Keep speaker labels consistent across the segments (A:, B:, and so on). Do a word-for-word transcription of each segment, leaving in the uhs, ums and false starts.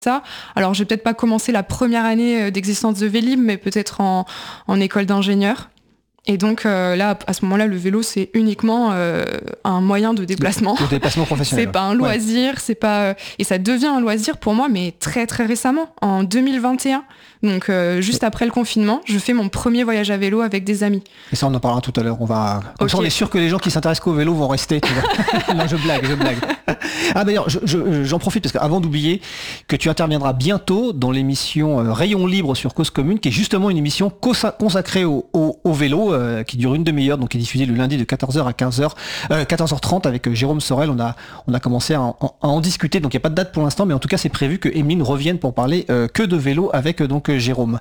A: ça. Alors, j'ai peut-être pas commencé la première année d'existence de Vélib, mais peut-être en, en école d'ingénieur. Et donc euh, là, à ce moment-là, le vélo, c'est uniquement euh, un moyen de déplacement.
B: De déplacement professionnel.
A: C'est pas un loisir, ouais. c'est pas et ça devient un loisir pour moi, mais très très récemment, en deux mille vingt et un. Donc euh, juste après le confinement, je fais mon premier voyage à vélo avec des amis.
B: Et ça, on en parlera tout à l'heure. On va. Comme okay. ça, on est sûr que les gens qui s'intéressent qu'au vélo vont rester. Tu vois. Non, je blague, je blague. Ah d'ailleurs, je, je, j'en profite parce qu'avant d'oublier que tu interviendras bientôt dans l'émission euh, Rayon Libre sur Cause Commune, qui est justement une émission cosa- consacrée au, au, au vélo, euh, qui dure une demi-heure, donc qui est diffusée le lundi de quatorze heures à quinze heures, euh, quatorze heures trente avec euh, Jérôme Sorel. On a, on a commencé à en, à en discuter, donc il n'y a pas de date pour l'instant, mais en tout cas, c'est prévu que Emeline revienne pour parler euh, que de vélo avec euh, donc euh, Jérôme.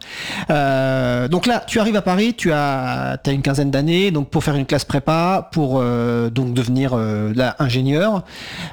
B: Euh, donc là, tu arrives à Paris, tu as, t'as une quinzaine d'années, donc pour faire une classe prépa, pour euh, donc devenir euh, là, ingénieur.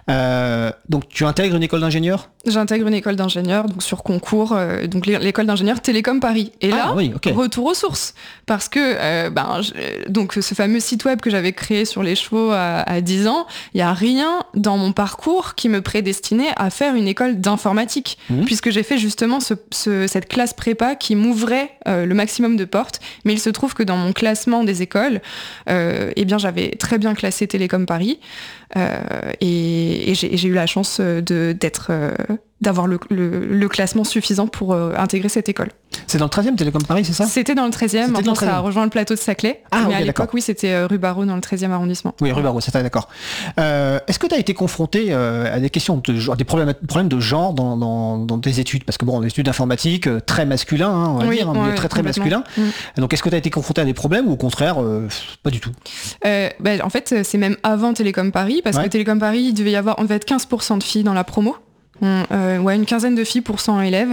B: Euh, donc tu intègres une école d'ingénieur ?
A: J'intègre une école d'ingénieur, donc sur concours, euh, donc l'école d'ingénieur Télécom Paris. Et là,
B: ah, oui, okay.
A: retour aux sources, parce que euh, ben, je, donc ce fameux site web que j'avais créé sur les chevaux à, à dix ans, il y a rien dans mon parcours qui me prédestinait à faire une école d'informatique, mmh. puisque j'ai fait justement ce, ce, cette classe prépa qui m'ouvrait euh, le maximum de portes. Mais il se trouve que dans mon classement des écoles, euh, eh bien j'avais très bien classé Télécom Paris, euh, et, et, j'ai, et j'ai eu la chance de d'être euh, d'avoir le, le, le classement suffisant pour euh, intégrer cette école.
B: C'est dans le treizième, Télécom Paris, c'est ça ?
A: C'était dans le treizième, maintenant ça a rejoint le plateau de Saclay.
B: Ah,
A: mais
B: okay,
A: à l'époque,
B: d'accord.
A: oui, c'était euh, rue Barreau dans le treizième arrondissement.
B: Oui, rue Barreau, c'est ça, d'accord. Euh, est-ce que tu as été confronté euh, à des questions de genre, des problèmes, problèmes de genre dans, dans, dans tes études ? Parce que bon, des études informatiques, euh, très masculin, hein, on va
A: oui,
B: dire,
A: ouais,
B: hein, très très masculin. Mmh. Donc est-ce que tu as été confronté à des problèmes ou au contraire, euh, pas du tout ?
A: euh, bah, En fait, c'est même avant Télécom Paris, parce ouais. que Télécom Paris, il devait y avoir, on devait être quinze pour cent de filles dans la promo. On, euh, ouais, une quinzaine de filles pour cent élèves.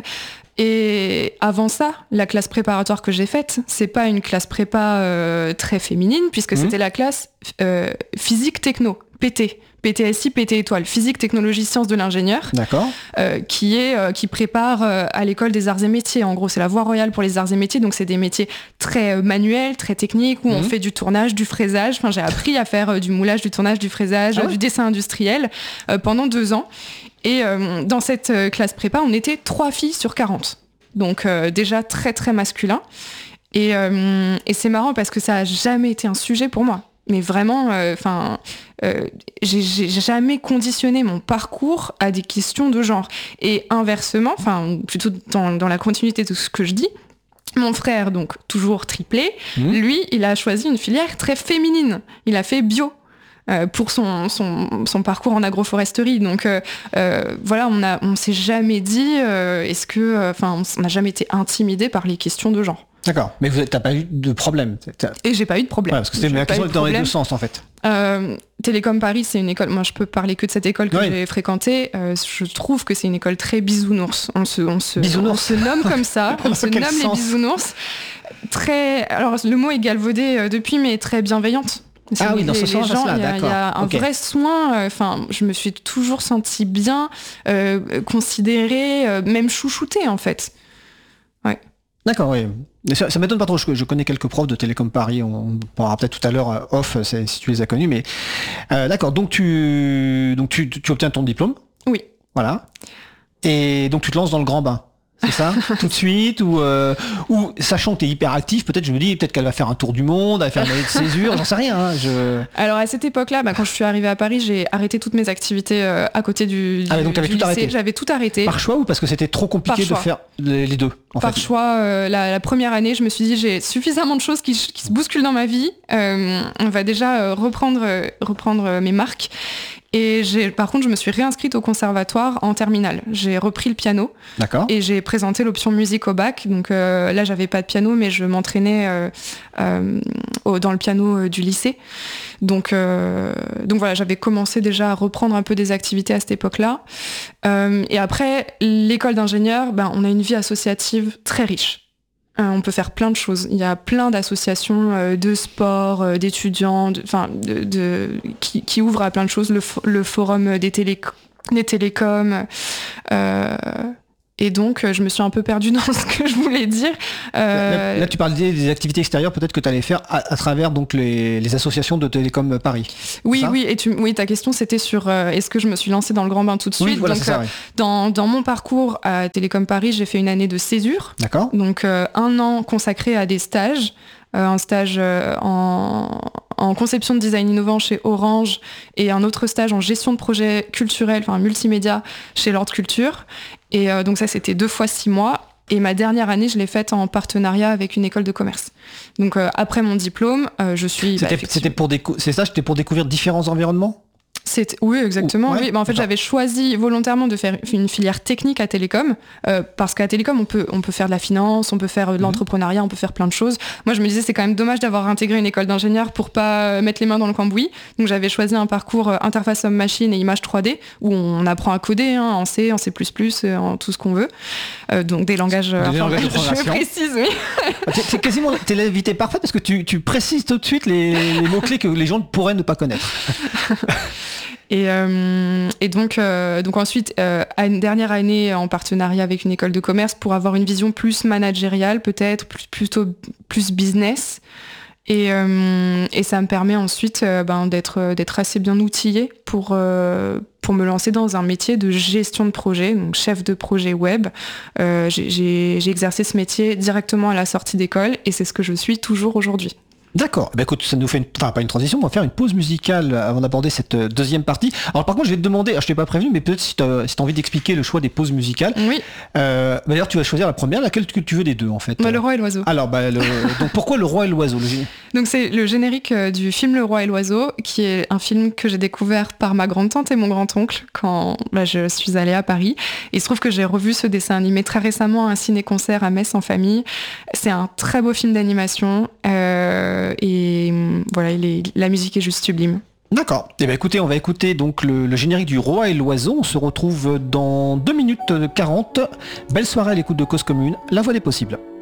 A: Et avant ça, la classe préparatoire que j'ai faite, c'est pas une classe prépa euh, très féminine, puisque mmh. c'était la classe euh, physique techno, P T. P T S I, P T étoile, physique, technologie, sciences de l'ingénieur,
B: d'accord.
A: Euh, qui est euh, qui prépare euh, à l'école des arts et métiers. En gros, c'est la voie royale pour les arts et métiers, donc c'est des métiers très euh, manuels, très techniques, où mmh. on fait du tournage, du fraisage. Enfin, j'ai appris à faire euh, du moulage, du tournage, du fraisage, ah ouais. du dessin industriel euh, pendant deux ans. Et euh, dans cette euh, classe prépa, on était trois filles sur quarante. Donc euh, déjà très très masculin. Et, euh, et c'est marrant parce que ça a jamais été un sujet pour moi. Mais vraiment, enfin, euh, euh, j'ai, j'ai jamais conditionné mon parcours à des questions de genre. Et inversement, enfin, plutôt dans, dans la continuité de ce que je dis, mon frère, donc toujours triplé, mmh. lui, il a choisi une filière très féminine. Il a fait bio. Euh, pour son, son, son parcours en agroforesterie. Donc euh, euh, voilà, on a, on s'est jamais dit, euh, est-ce que, enfin, on n'a jamais été intimidé par les questions de genre.
B: D'accord, mais vous t'as pas eu de problème. T'as...
A: Et j'ai pas eu de problème.
B: Ouais, parce que c'est la question dans les deux sens en fait.
A: Euh, Télécom Paris, c'est une école. Moi, je peux parler que de cette école que oui. j'ai fréquentée. Euh, je trouve que c'est une école très bisounours. On se, on se,
B: bisounours.
A: on se nomme comme ça. On se nomme sens les bisounours. Très. Alors, le mot est galvaudé euh, depuis, mais très bienveillante.
B: C'est ah oui, dans
A: les,
B: ce sens-là,
A: d'accord. Il y a un okay. vrai soin. Enfin, euh, je me suis toujours sentie bien, euh, considérée, euh, même chouchoutée en fait. Ouais.
B: D'accord, oui. Ça, ça m'étonne pas trop. Je, je connais quelques profs de Télécom Paris. On, on parlera peut-être tout à l'heure off si tu les as connus. Mais euh, d'accord. Donc tu, donc tu, tu obtiens ton diplôme.
A: Oui.
B: Voilà. Et donc tu te lances dans le grand bain. C'est ça, tout de suite, ou, euh, ou sachant que t'es hyper actif, peut-être je me dis peut-être qu'elle va faire un tour du monde, elle va faire une année de césure, j'en sais rien. Hein, je...
A: Alors à cette époque-là, bah, quand je suis arrivée à Paris, j'ai arrêté toutes mes activités euh, à côté du, du,
B: ah, donc t'avais
A: du
B: tout
A: lycée.
B: Arrêté.
A: J'avais tout arrêté.
B: Par choix ou parce que c'était trop compliqué de faire les, les deux en
A: Par
B: fait.
A: choix, euh, la, la première année, je me suis dit j'ai suffisamment de choses qui, qui se bousculent dans ma vie. Euh, on va déjà euh, reprendre, euh, reprendre euh, mes marques. Et j'ai, par contre, je me suis réinscrite au conservatoire en terminale. J'ai repris le piano.
B: D'accord.
A: Et j'ai présenté l'option musique au bac. Donc euh, là, j'avais pas de piano, mais je m'entraînais euh, euh, au, dans le piano euh, du lycée. Donc, euh, donc voilà, j'avais commencé déjà à reprendre un peu des activités à cette époque-là. Euh, et après, l'école d'ingénieur, ben, on a une vie associative très riche. Euh, on peut faire plein de choses. Il y a plein d'associations euh, de sport, euh, d'étudiants, enfin, de, de, de, qui, qui ouvrent à plein de choses. Le, le forum des, télé, des télécoms. Euh, Et donc, je me suis un peu perdue dans ce que je voulais dire.
B: Euh... Là, là, tu parlais des activités extérieures, peut-être que tu allais faire à, à travers donc, les, les associations de Télécom Paris.
A: Oui, oui, et tu, oui, ta question, c'était sur euh, est-ce que je me suis lancée dans le grand bain tout de suite.
B: Oui, voilà,
A: donc,
B: c'est ça,
A: euh,
B: oui.
A: dans, dans mon parcours à Télécom Paris, j'ai fait une année de césure.
B: D'accord.
A: Donc, euh, un an consacré à des stages. Euh, un stage euh, en, en conception de design innovant chez Orange et un autre stage en gestion de projet culturel, enfin multimédia, chez Lord Culture. Et euh, donc ça, c'était deux fois six mois. Et ma dernière année, je l'ai faite en partenariat avec une école de commerce. Donc euh, après mon diplôme, euh, je suis...
B: C'était,
A: bah,
B: c'était pour décou- c'est ça, c'était pour découvrir différents environnements ?
A: C'est, oui, exactement.
B: Ouais,
A: oui. Bah, en fait,
B: d'accord.
A: j'avais choisi volontairement de faire une filière technique à Télécom, euh, parce qu'à Télécom, on peut, on peut faire de la finance, on peut faire de l'entrepreneuriat, on peut faire plein de choses. Moi, je me disais, c'est quand même dommage d'avoir intégré une école d'ingénieur pour pas mettre les mains dans le cambouis. Donc, j'avais choisi un parcours euh, interface homme-machine et image trois D, où on apprend à coder hein, en C, en C plus plus, euh, en tout ce qu'on veut. Euh, donc, des langages... Euh,
B: des
A: enfin,
B: langages de
A: je
B: programmation.
A: précise, oui.
B: C'est, c'est quasiment t'es l'invité parfait parce que tu, tu précises tout de suite les, les mots-clés que les gens pourraient ne pas connaître.
A: Et, euh, et donc, euh, donc ensuite, euh, une dernière année en partenariat avec une école de commerce pour avoir une vision plus managériale, peut-être, plus, plutôt plus business. Et, euh, et ça me permet ensuite euh, ben, d'être, d'être assez bien outillée pour, euh, pour me lancer dans un métier de gestion de projet, donc chef de projet web. Euh, j'ai, j'ai, j'ai exercé ce métier directement à la sortie d'école et c'est ce que je suis toujours aujourd'hui.
B: D'accord. Bah écoute, ça nous fait une, enfin pas une transition, on va faire une pause musicale avant d'aborder cette deuxième partie. Alors par contre, je vais te demander, alors, je t'ai pas prévenu, mais peut-être si tu as si t'as envie d'expliquer le choix des pauses musicales.
A: Oui.
B: Euh, bah, d'ailleurs, tu vas choisir la première, laquelle que tu veux des deux en fait.
A: Bah, Le Roi et l'Oiseau.
B: Alors, bah, le, donc pourquoi Le Roi et l'Oiseau le...
A: Donc c'est le générique euh, du film Le Roi et l'Oiseau, qui est un film que j'ai découvert par ma grande-tante et mon grand-oncle quand bah, je suis allée à Paris. Et il se trouve que j'ai revu ce dessin animé très récemment à un ciné-concert à Metz en famille. C'est un très beau film d'animation euh, et voilà, il est, la musique est juste sublime.
B: D'accord. Eh bien écoutez, on va écouter donc le, le générique du Roi et l'Oiseau. On se retrouve dans deux minutes quarante. Belle soirée à l'écoute de Cause Commune, la voix des possibles.